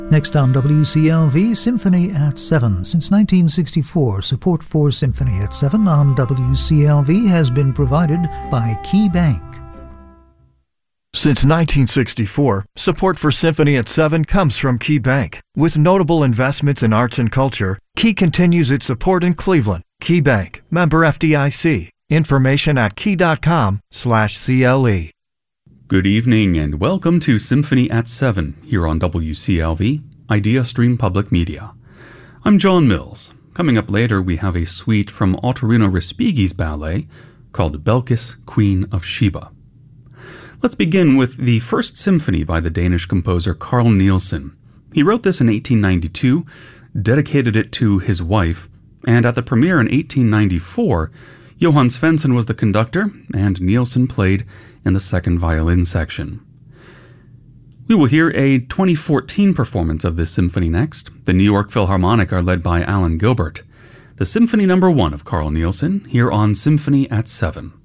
Next on WCLV, Symphony at 7. Since 1964, support for Symphony at 7 on WCLV has been provided by Key Bank. Since 1964, support for Symphony at 7 comes from Key Bank. With notable investments in arts and culture, Key continues its support in Cleveland. Key Bank, member FDIC. Information at key.com/CLE. Good evening and welcome to Symphony at 7 here on WCLV, Idea Stream Public Media. I'm John Mills. Coming up later, we have a suite from Ottorino Respighi's ballet called Belkis, Queen of Sheba. Let's begin with the first symphony by the Danish composer Carl Nielsen. He wrote this in 1892, dedicated it to his wife, and at the premiere in 1894, Johan Svensson was the conductor, and Nielsen played in the second violin section. We will hear a 2014 performance of this symphony next. The New York Philharmonic are led by Alan Gilbert. The Symphony No. 1 of Carl Nielsen, here on Symphony at 7.